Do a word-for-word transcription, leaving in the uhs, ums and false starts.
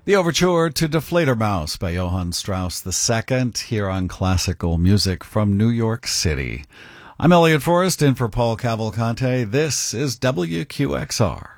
The Overture to Die Fledermaus by Johann Strauss the Second here on Classical Music from New York City. I'm Elliot Forrest in for Paul Cavalcante. This is W Q X R.